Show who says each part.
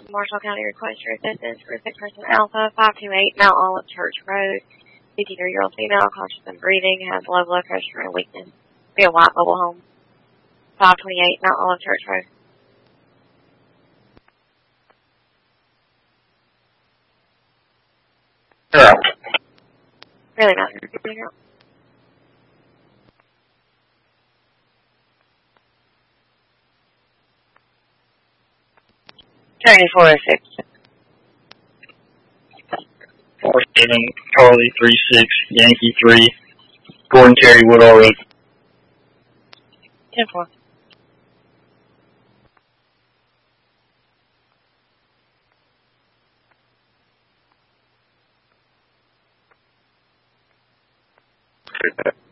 Speaker 1: Marshall County request your assistance for 6-person Alpha, 528 Mount Olive Church Road. 53-year-old female, conscious and breathing, has low blood pressure and weakness. Be a white mobile home. 528 Mount Olive Church Road.
Speaker 2: Yeah.
Speaker 1: Really not. 3406.
Speaker 2: 47 Charlie 36 Yankee 3 Gordon Terry Woodall Road.
Speaker 1: 10-4.
Speaker 2: Okay.